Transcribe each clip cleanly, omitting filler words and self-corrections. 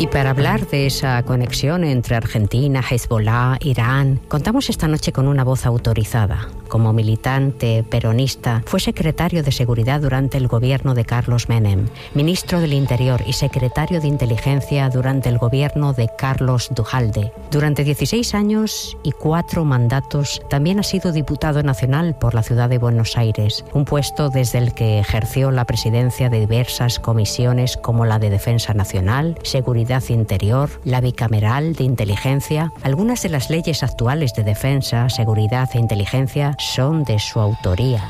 Y para hablar de esa conexión entre Argentina, Hezbollah, Irán, contamos esta noche con una voz autorizada. Como militante peronista, fue secretario de Seguridad durante el gobierno de Carlos Menem, ministro del Interior y secretario de Inteligencia durante el gobierno de Carlos Duhalde. Durante 16 años y 4 mandatos, también ha sido diputado nacional por la ciudad de Buenos Aires, un puesto desde el que ejerció la presidencia de diversas comisiones como la de Defensa Nacional, Seguridad Interior, la bicameral de Inteligencia. Algunas de las leyes actuales de defensa, seguridad e inteligencia son de su autoría.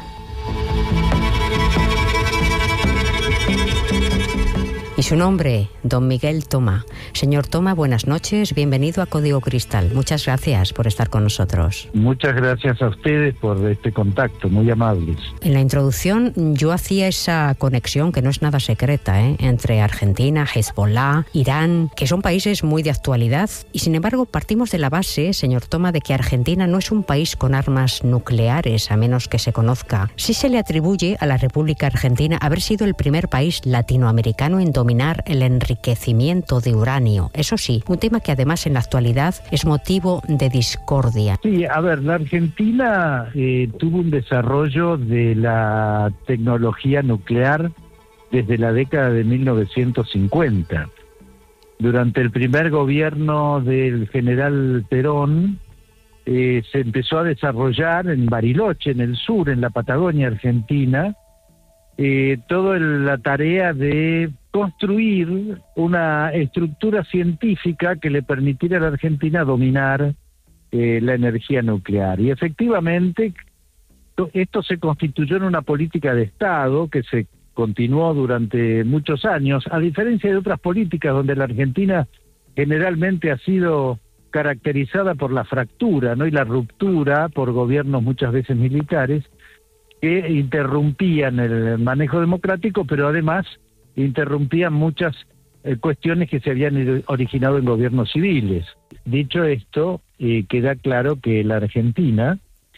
Y su nombre, don Miguel Toma. Señor Toma, buenas noches, bienvenido a Código Cristal. Muchas gracias por estar con nosotros. Muchas gracias a ustedes por este contacto, muy amables. En la introducción yo hacía esa conexión, que no es nada secreta, entre Argentina, Hezbollah, Irán, que son países muy de actualidad. Y sin embargo partimos de la base, señor Toma, de que Argentina no es un país con armas nucleares, a menos que se conozca. Sí se le atribuye a la República Argentina haber sido el primer país latinoamericano en dominar el enriquecimiento de uranio. Eso sí, un tema que además en la actualidad es motivo de discordia. Sí, a ver, la Argentina tuvo un desarrollo de la tecnología nuclear desde la década de 1950. Durante el primer gobierno del general Perón, se empezó a desarrollar en Bariloche, en el sur, en la Patagonia Argentina, toda la tarea de construir una estructura científica que le permitiera a la Argentina dominar la energía nuclear. Y efectivamente, esto se constituyó en una política de Estado que se continuó durante muchos años, a diferencia de otras políticas donde la Argentina generalmente ha sido caracterizada por la fractura, ¿no? Y la ruptura por gobiernos muchas veces militares, que interrumpían el manejo democrático, pero además interrumpían muchas cuestiones que se habían originado en gobiernos civiles. Dicho esto, queda claro que la Argentina,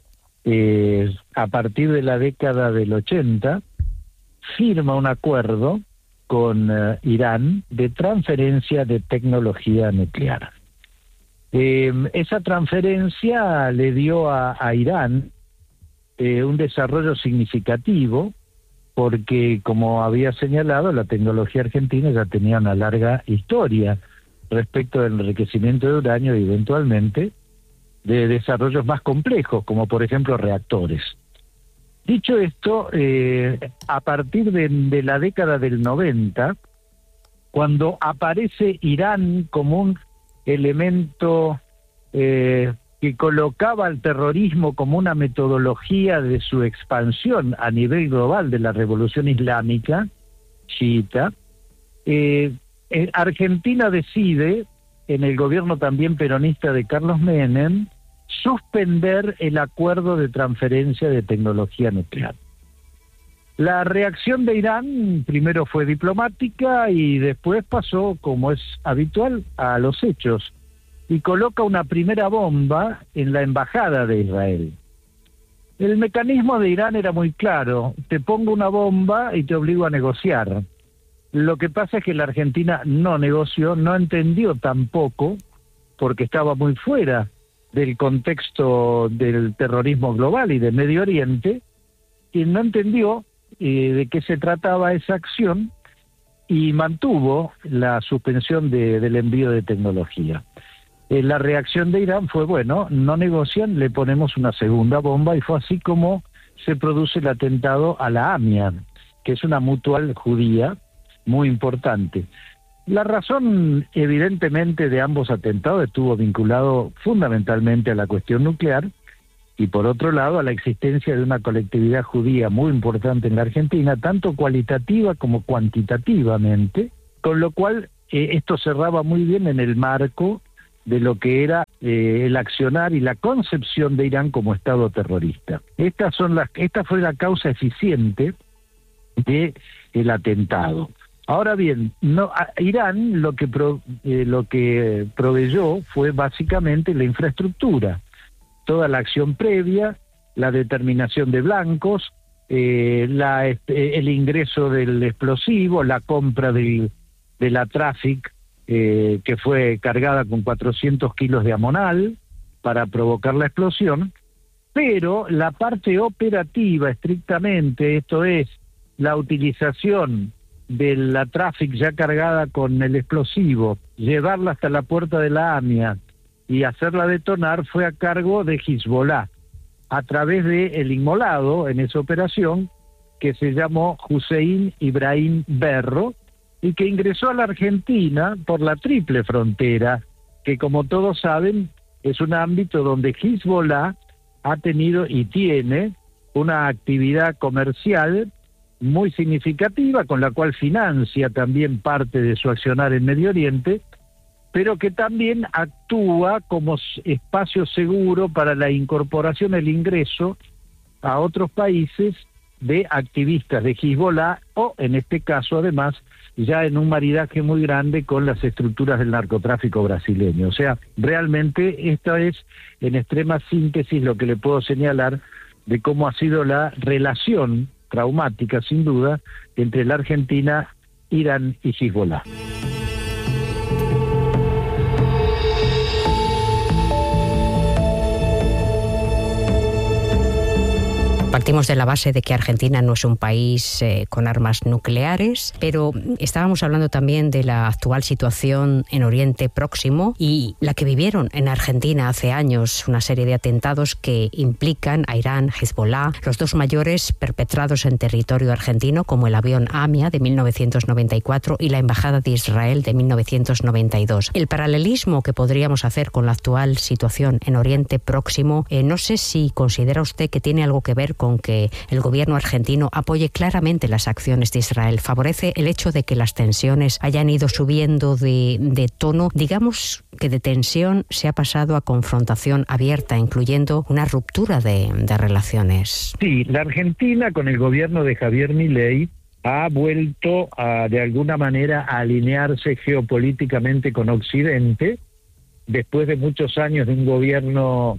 a partir de la década del 80, firma un acuerdo con Irán de transferencia de tecnología nuclear. Esa transferencia le dio a Irán un desarrollo significativo, porque, como había señalado, la tecnología argentina ya tenía una larga historia respecto del enriquecimiento de uranio y eventualmente de desarrollos más complejos, como por ejemplo reactores. Dicho esto, a partir de la década del 90, cuando aparece Irán como un elemento que colocaba al terrorismo como una metodología de su expansión a nivel global de la revolución islámica chiita, Argentina decide, en el gobierno también peronista de Carlos Menem, suspender el acuerdo de transferencia de tecnología nuclear. La reacción de Irán primero fue diplomática y después pasó, como es habitual, a los hechos, y coloca una primera bomba en la embajada de Israel. El mecanismo de Irán era muy claro: te pongo una bomba y te obligo a negociar. Lo que pasa es que la Argentina no negoció, no entendió tampoco, porque estaba muy fuera del contexto del terrorismo global y de Medio Oriente, y no entendió de qué se trataba esa acción y mantuvo la suspensión del envío de tecnología. La reacción de Irán fue, bueno, no negocian, le ponemos una segunda bomba, y fue así como se produce el atentado a la AMIA, que es una mutual judía muy importante. La razón, evidentemente, de ambos atentados estuvo vinculado fundamentalmente a la cuestión nuclear y, por otro lado, a la existencia de una colectividad judía muy importante en la Argentina, tanto cualitativa como cuantitativamente, con lo cual esto cerraba muy bien en el marco de lo que era el accionar y la concepción de Irán como Estado terrorista. Esta fue la causa eficiente del atentado. Ahora bien, Irán lo que proveyó fue básicamente la infraestructura, toda la acción previa, la determinación de blancos, el ingreso del explosivo, la compra de la Traffic que fue cargada con 400 kilos de amonal para provocar la explosión, pero la parte operativa estrictamente, esto es, la utilización de la Traffic ya cargada con el explosivo, llevarla hasta la puerta de la AMIA y hacerla detonar, fue a cargo de Hezbollah, a través de el inmolado en esa operación, que se llamó Hussein Ibrahim Berro, y que ingresó a la Argentina por la triple frontera, que como todos saben, es un ámbito donde Hezbollah ha tenido y tiene una actividad comercial muy significativa, con la cual financia también parte de su accionar en Medio Oriente, pero que también actúa como espacio seguro para la incorporación, el ingreso a otros países de activistas de Hezbollah, o en este caso además ya en un maridaje muy grande con las estructuras del narcotráfico brasileño. O sea, realmente esta es en extrema síntesis lo que le puedo señalar de cómo ha sido la relación traumática, sin duda, entre la Argentina, Irán y Hezbollah. Partimos de la base de que Argentina no es un país con armas nucleares, pero estábamos hablando también de la actual situación en Oriente Próximo y la que vivieron en Argentina hace años, una serie de atentados que implican a Irán, Hezbollah, los dos mayores perpetrados en territorio argentino, como el avión AMIA de 1994 y la Embajada de Israel de 1992. El paralelismo que podríamos hacer con la actual situación en Oriente Próximo, no sé si considera usted que tiene algo que ver con que el gobierno argentino apoye claramente las acciones de Israel. ¿Favorece el hecho de que las tensiones hayan ido subiendo de tono? Digamos que de tensión se ha pasado a confrontación abierta, incluyendo una ruptura de relaciones. Sí, la Argentina con el gobierno de Javier Milei ha vuelto de alguna manera a alinearse geopolíticamente con Occidente, después de muchos años de un gobierno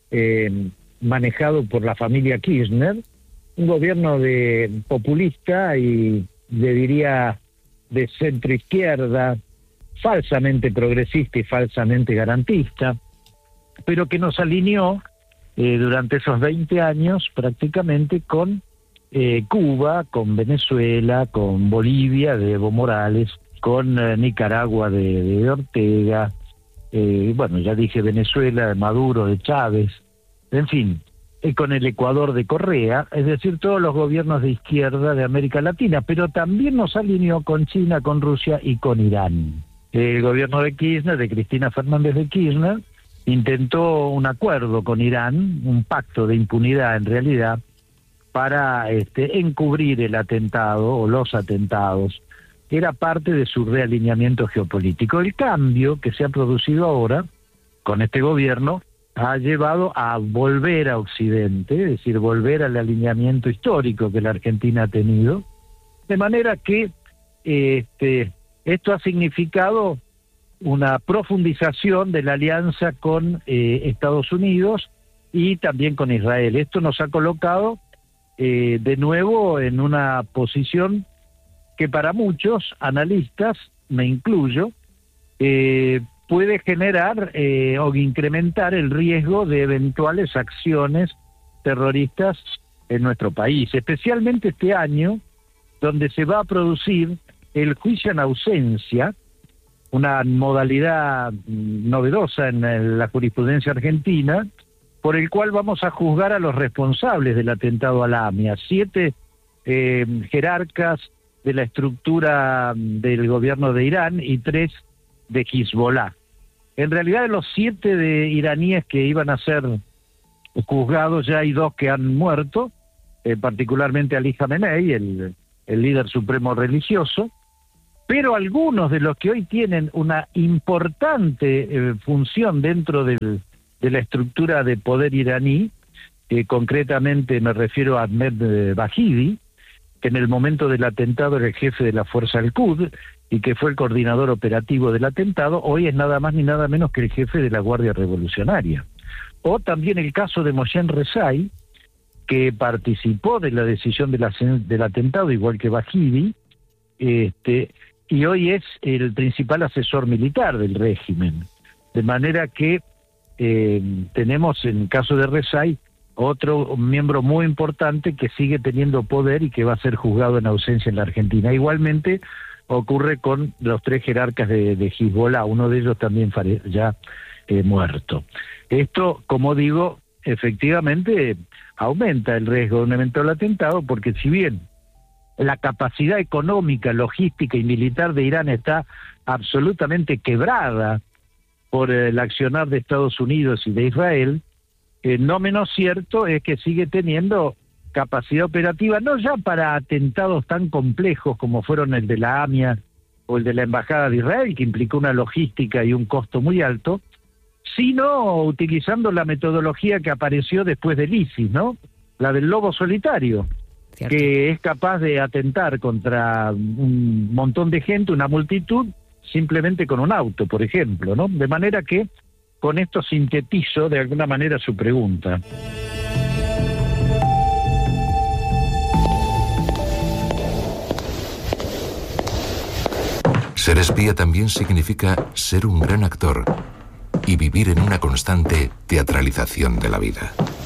manejado por la familia Kirchner, un gobierno populista y le diría de centroizquierda, falsamente progresista y falsamente garantista, pero que nos alineó durante esos 20 años prácticamente con Cuba, con Venezuela, con Bolivia de Evo Morales, con Nicaragua de Ortega, bueno, ya dije Venezuela, de Maduro, de Chávez, en fin, con el Ecuador de Correa, es decir, todos los gobiernos de izquierda de América Latina, pero también nos alineó con China, con Rusia y con Irán. El gobierno de Kirchner, de Cristina Fernández de Kirchner, intentó un acuerdo con Irán, un pacto de impunidad en realidad, para encubrir el atentado o los atentados. Era parte de su realineamiento geopolítico. El cambio que se ha producido ahora con este gobierno ha llevado a volver a Occidente, es decir, volver al alineamiento histórico que la Argentina ha tenido, de manera que esto ha significado una profundización de la alianza con Estados Unidos y también con Israel. Esto nos ha colocado de nuevo en una posición que para muchos analistas, me incluyo, puede generar o incrementar el riesgo de eventuales acciones terroristas en nuestro país, especialmente este año, donde se va a producir el juicio en ausencia, una modalidad novedosa en la jurisprudencia argentina, por el cual vamos a juzgar a los responsables del atentado a la AMIA, 7 jerarcas de la estructura del gobierno de Irán y 3 de Hezbollah. En realidad, de los 7 de iraníes que iban a ser juzgados, ya hay 2 que han muerto, particularmente Ali Khamenei, el líder supremo religioso, pero algunos de los que hoy tienen una importante función dentro de la estructura de poder iraní, concretamente me refiero a Ahmed Bahidi, que en el momento del atentado era el jefe de la fuerza Al-Quds y que fue el coordinador operativo del atentado, hoy es nada más ni nada menos que el jefe de la Guardia Revolucionaria. O también el caso de Mohsen Rezai, que participó de la decisión del atentado, igual que Bahidi, y hoy es el principal asesor militar del régimen. De manera que tenemos, en el caso de Rezai, otro miembro muy importante que sigue teniendo poder y que va a ser juzgado en ausencia en la Argentina. Igualmente ocurre con los 3 jerarcas de Hezbollah, uno de ellos también ya muerto. Esto, como digo, efectivamente aumenta el riesgo de un eventual atentado, porque si bien la capacidad económica, logística y militar de Irán está absolutamente quebrada por el accionar de Estados Unidos y de Israel, no menos cierto es que sigue teniendo capacidad operativa, no ya para atentados tan complejos como fueron el de la AMIA o el de la Embajada de Israel, que implicó una logística y un costo muy alto, sino utilizando la metodología que apareció después del ISIS, ¿no? La del lobo solitario, ¿cierto?, que es capaz de atentar contra un montón de gente, una multitud, simplemente con un auto, por ejemplo, ¿no? De manera que con esto sintetizo de alguna manera su pregunta. Ser espía también significa ser un gran actor y vivir en una constante teatralización de la vida.